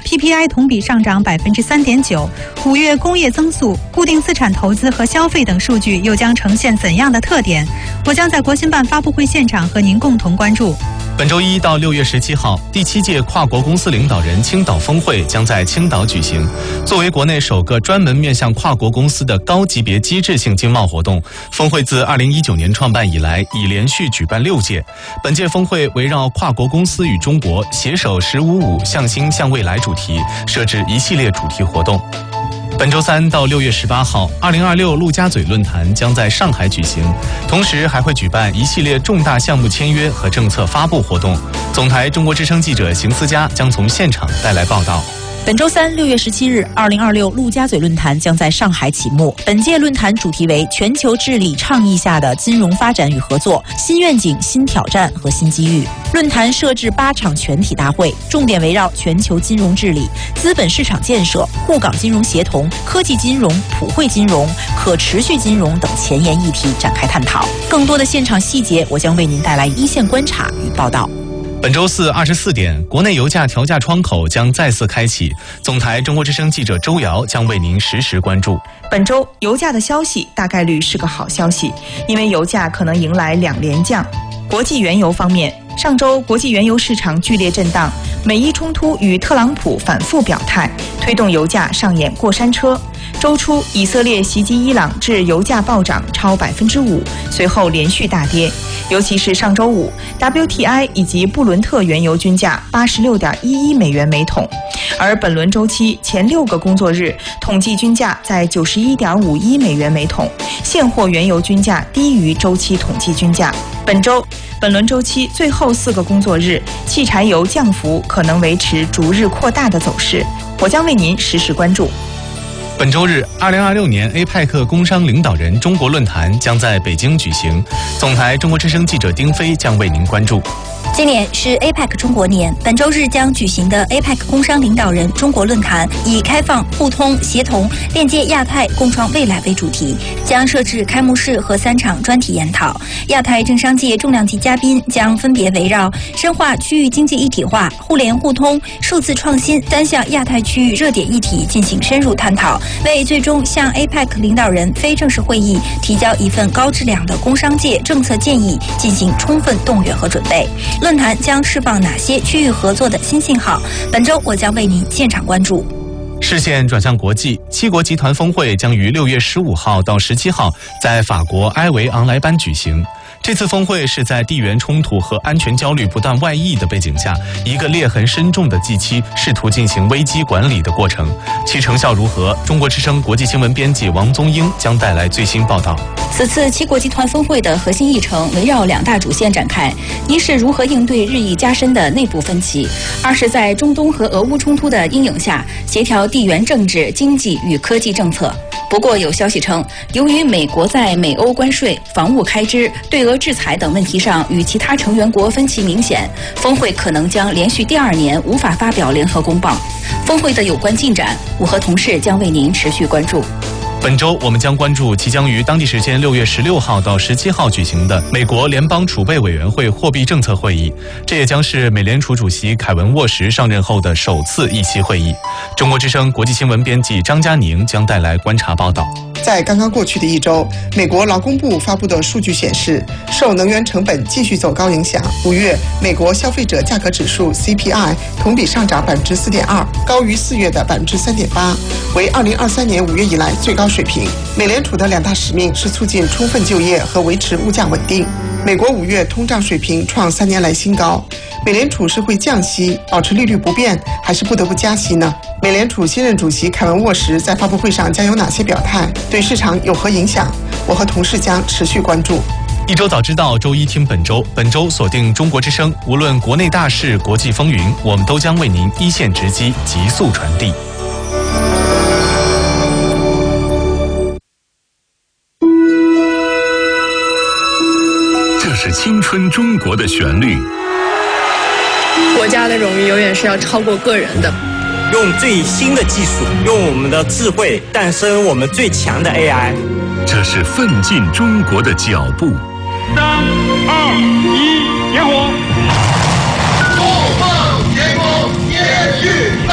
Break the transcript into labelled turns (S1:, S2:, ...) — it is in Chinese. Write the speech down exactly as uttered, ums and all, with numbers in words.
S1: P P I 同比上涨百分之三点九。五月工业增速、固定资产投资和消费等数据又将呈现怎样的特点？我将在国新办发布会现场和您共同关注。
S2: 本周一到六月十七号，第七届跨国公司领导人青岛峰会将在青岛举行。作为国内首个专门面向跨国公司的高级别机制性经贸活动，峰会自二零一九年创办以来，已连续举办六届。本届峰会围绕跨国公司与中国携手“十五五”向新向未来主题，设置一系列主题活动。本周三到六月十八号，二零二六陆家嘴论坛将在上海举行，同时还会举办一系列重大项目签约和政策发布活动。总台中国之声记者邢思佳将从现场带来报道。
S3: 本周三，六月十七日，二零二六陆家嘴论坛将在上海启幕。本届论坛主题为全球治理倡议下的金融发展与合作：新愿景、新挑战和新机遇。论坛设置八场全体大会，重点围绕全球金融治理、资本市场建设、沪港金融协同、科技金融、普惠金融、可持续金融等前沿议题展开探讨。更多的现场细节，我将为您带来一线观察与报道。
S2: 本周四二十四点，国内油价调价窗口将再次开启。总台中国之声记者周瑶将为您实时关注。
S4: 本周油价的消息大概率是个好消息，因为油价可能迎来两连降。国际原油方面，上周国际原油市场剧烈震荡，美伊冲突与特朗普反复表态，推动油价上演过山车。周初，以色列袭击伊朗致油价暴涨超百分之五，随后连续大跌。尤其是上周五 ，W T I 以及布伦特原油均价八十六点一一美元每桶，而本轮周期前六个工作日统计均价在九十一点五一美元每桶，现货原油均价低于周期统计均价。本周本轮周期最后四个工作日，汽柴油降幅可能维持逐日扩大的走势，我将为您实时关注。
S2: 本周日，二零二六年 A P E C 工商领导人中国论坛将在北京举行。总台中国之声记者丁飞将为您关注。
S5: 今年是 A P E C 中国年，本周日将举行的 A P E C 工商领导人中国论坛以开放、互通、协同、链接亚太、共创未来为主题，将设置开幕式和三场专题研讨。亚太政商界重量级嘉宾将分别围绕深化区域经济一体化、互联互通、数字创新三项亚太区域热点议题进行深入探讨，为最终向 A P E C 领导人非正式会议提交一份高质量的工商界政策建议进行充分动员和准备。论坛将释放哪些区域合作的新信号？本周我将为您现场关注。
S2: 视线转向国际，七国集团峰会将于六月十五号到十七号在法国埃维昂莱班举行。这次峰会是在地缘冲突和安全焦虑不断外溢的背景下，一个裂痕深重的 G 七试图进行危机管理的过程，其成效如何？中国之声国际新闻编辑王宗英将带来最新报道。
S6: 此次七国集团峰会的核心议程围绕两大主线展开：一是如何应对日益加深的内部分歧；二是在中东和俄乌冲突的阴影下，协调地缘政治、经济与科技政策。不过，有消息称，由于美国在美欧关税、防务开支、对俄制裁等问题上与其他成员国分歧明显，峰会可能将连续第二年无法发表联合公报。峰会的有关进展，我和同事将为您持续关注。
S2: 本周我们将关注即将于当地时间六月十六号到十七号举行的美国联邦储备委员会货币政策会议，这也将是美联储主席凯文沃什上任后的首次议息会议。中国之声国际新闻编辑张佳宁将带来观察报道。
S7: 在刚刚过去的一周，美国劳工部发布的数据显示，受能源成本继续走高影响，五月美国消费者价格指数 C P I 同比上涨百分之四点二，高于四月的百分之三点八，为二零二三年五月以来最高水平。美联储的两大使命是促进充分就业和维持物价稳定。美国五月通胀水平创三年来新高，美联储是会降息，保持利率不变，还是不得不加息呢？美联储新任主席凯文沃什在发布会上将有哪些表态？对市场有何影响？我和同事将持续关注。
S2: 一周早知道，周一听本周。本周锁定中国之声，无论国内大事、国际风云，我们都将为您一线直击，急速传递。
S8: 这是青春中国的旋律。
S9: 国家的荣誉永远是要超过个人的。
S10: 用最新的技术，用我们的智慧诞生我们最强的 A I。
S8: 这是奋进中国的脚步。
S11: 三二一，点火！